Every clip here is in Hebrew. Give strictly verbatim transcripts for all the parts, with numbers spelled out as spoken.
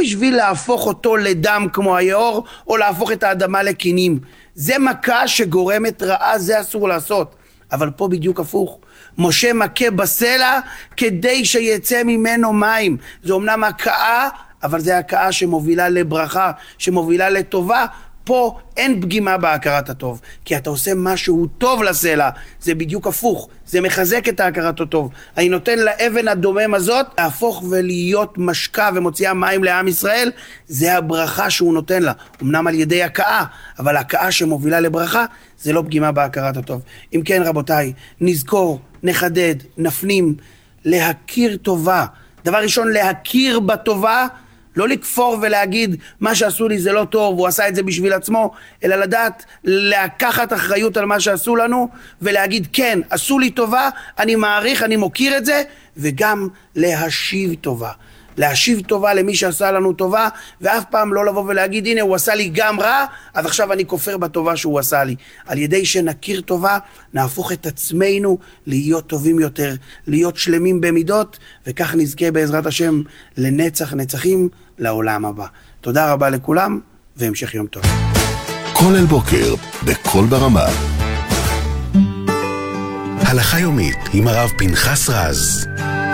בשביל להפוך אותו לדם כמו היאור, או להפוך את האדמה לקינים. זה מכה שגורמת רעה, זה אסור לעשות. אבל פה בדיוק הפוך. משה מכה בסלע כדי שיצא ממנו מים. זה אומנם הכאה, אבל זה הכאה שמובילה לברכה, שמובילה לטובה. פה אין פגימה בהכרת הטוב, כי אתה עושה משהו טוב לסלע, זה בדיוק הפוך, זה מחזק את ההכרת הטוב. אני נותן לאבן הדומם הזאת להפוך ולהיות משקה ומוציאה מים לעם ישראל, זה הברכה שהוא נותן לה, אמנם על ידי הכאה, אבל הכאה שמובילה לברכה, זה לא פגימה בהכרת הטוב. אם כן רבותיי, נזכור, נחדד, נפנים, להכיר טובה. דבר ראשון, להכיר בטובה, לא לכפור ולהגיד מה שעשו לי זה לא טוב, הוא עשה את זה בשביל עצמו, אלא לדעת לקחת אחריות על מה שעשו לנו, ולהגיד כן, עשו לי טובה, אני מעריך, אני מוקיר את זה, וגם להשיב טובה. להשיב טובה למי שעשה לנו טובה, ואף פעם לא לבוא ולהגיד הנה הוא עשה לי גם רע, אז עכשיו אני כופר בטובה שהוא עשה לי. על ידי שנכיר טובה, נהפוך את עצמנו להיות טובים יותר, להיות שלמים במידות, וכך נזכה בעזרת השם לנצח נצחים לעולם הבא. תודה רבה לכולם, והמשך יום טוב. כל אל בוקר, בכל ברמה. הלכה יומית עם הרב פנחס רז.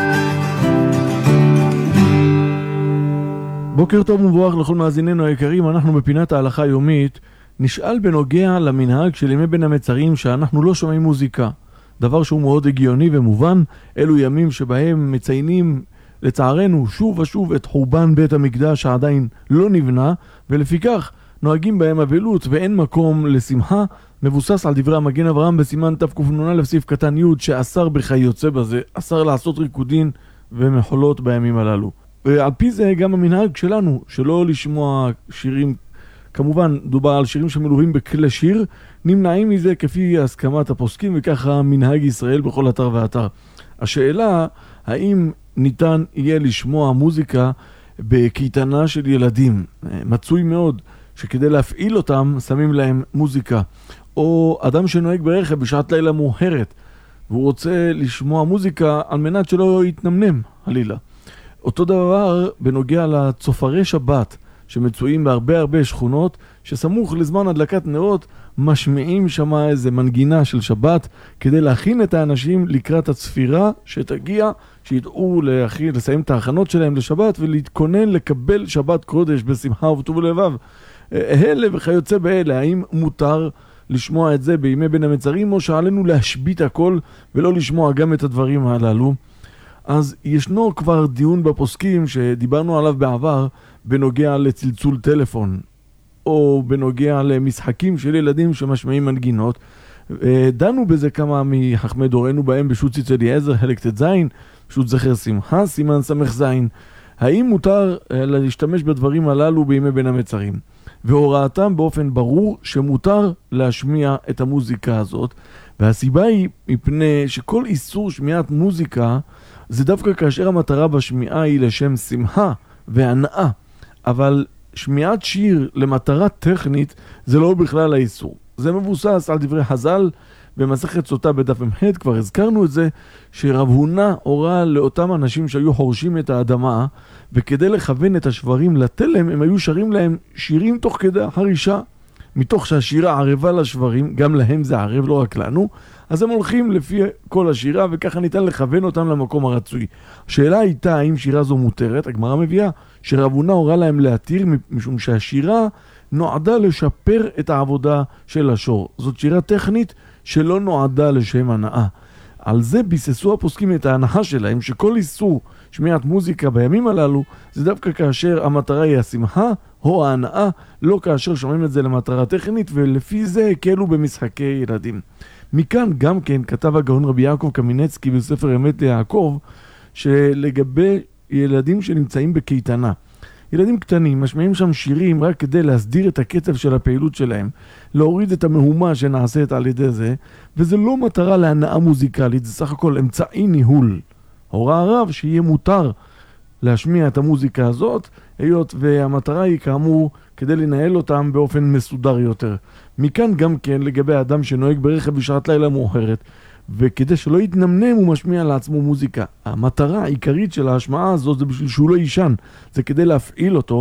בוקר טוב ומבורך לכל מאזיננו היקרים, אנחנו בפינת ההלכה היומית. נשאל בנוגע למנהג של ימי בין המצרים שאנחנו לא שומעים מוזיקה, דבר שהוא מאוד הגיוני ומובן. אלו ימים שבהם מציינים לצערנו שוב ושוב את חורבן בית המקדש שעדיין לא נבנה, ולפיכך נוהגים בהם אבלות ואין מקום לשמחה. מבוסס על דברי המגן אברהם בסימן תקנ"א סעיף קטן י' שאסר בכיוצא בזה, אסר לעשות ריקודין ומחולות בימים הללו. ועל פי זה גם המנהג שלנו, שלא לשמוע שירים, כמובן דובר על שירים שמלווים בכלי שיר, נמנעים מזה כפי הסכמת הפוסקים, וככה מנהג ישראל בכל אתר ואתר. השאלה, האם ניתן יהיה לשמוע מוזיקה בקייטנה של ילדים? מצוי מאוד שכדי להפעיל אותם שמים להם מוזיקה. או אדם שנוהג ברכב בשעת לילה מאוחרת, והוא רוצה לשמוע מוזיקה על מנת שלא יתנמנם חלילה. אותו דבר בנוגע לצופרי שבת שמצויים בהרבה הרבה שכונות, שסמוך לזמן הדלקת נרות משמיעים שמה איזה מנגינה של שבת כדי להכין את האנשים לקראת הצפירה שתגיע, שידעו להכין, לסיים את ההכנות שלהם לשבת ולהתכונן לקבל שבת קודש בשמחה ובטוב לבב. אלה וכיוצא באלה, האם מותר לשמוע את זה בימי בין המצרים, או שעלינו להשבית הכל ולא לשמוע גם את הדברים הללו? אז ישנו כבר דיון בפוסקים שדיברנו עליו בעבר בנוגע לצלצול טלפון, או בנוגע למשחקים של ילדים שמשמעים מנגינות. דנו בזה כמה מחכמי דורנו בהם בשו"ת ציץ אליעזר חלק ט"ז, שו"ת זכר שמחה סימן סמך זין. האם מותר להשתמש בדברים הללו בימי בין המצרים? והוראתם באופן ברור שמותר להשמיע את המוזיקה הזאת, והסיבה היא מפני שכל איסור שמיעת מוזיקה זה דווקא כאשר המטרה בשמיעה היא לשם שמחה והנאה, אבל שמיעת שיר למטרה טכנית זה לא בכלל האיסור. זה מבוסס על דברי חז"ל במסכת סוטה בדף מ"ח, כבר הזכרנו את זה, שרב הונא הורה לאותם אנשים שהיו חורשים את האדמה, וכדי לכוון את השברים לתלם הם היו שרים להם שירים תוך כדי החרישה, מתוך שהשירה ערבה לשברים, גם להם זה ערב, לא רק לנו, אז הם הולכים לפי כל השירה, וככה ניתן לכוון אותם למקום הרצוי. השאלה הייתה האם שירה זו מותרת. הגמרא מביאה שרב הונא הורה להם להתיר, משום שהשירה נועדה לשפר את העבודה של השור. זאת שירה טכנית שלא נועדה לשם הנאה. על זה ביססו הפוסקים את ההנחה שלהם, שכל איסור שמיעת מוזיקה בימים הללו, זה דווקא כאשר המטרה היא השמחה או ההנאה, לא כאשר שומעים את זה למטרה טכנית, ולפי זה הקלו במשחקי ילדים. מכאן גם כן כתב הגאון רבי יעקב קמינצקי בספר אמת ליעקב, שלגבי ילדים שנמצאים בקייטנה, ילדים קטנים משמיעים שם שירים רק כדי להסדיר את הקצב של הפעילות שלהם, להוריד את המהומה שנעשית על ידי זה, וזה לא מטרה להנאה מוזיקלית, זה סך הכל אמצעי ניהול. הוראה הרב שיהיה מותר להשמיע את המוזיקה הזאת, היות והמטרה היא כאמור כדי לנהל אותם באופן מסודר יותר. מכאן גם כן לגבי האדם שנוהג ברכב בשעת לילה מאוחרת, וכדי שלא יתנמנם הוא משמיע לעצמו מוזיקה. המטרה העיקרית של ההשמעה הזאת זה בשביל שהוא לא יישן, זה כדי להפעיל אותו